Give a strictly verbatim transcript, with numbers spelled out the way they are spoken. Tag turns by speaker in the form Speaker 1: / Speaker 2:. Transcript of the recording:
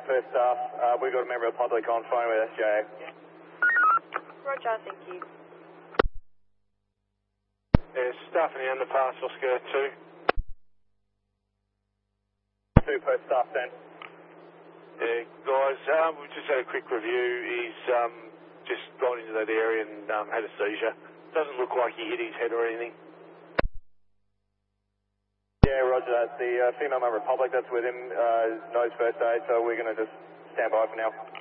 Speaker 1: first staff. Uh, we've got a member of the public on phone with S J A.
Speaker 2: Roger, thank you.
Speaker 3: There's staff in the underpass, Oscar two.
Speaker 1: Two per staff then.
Speaker 3: Yeah, guys, um, we just had a quick review. He's um, just gone into that area and um, had a seizure. Doesn't look like he hit his head or anything.
Speaker 1: Yeah, roger that. The uh, female member of public that's with him uh, knows first aid, so we're going to just stand by for now.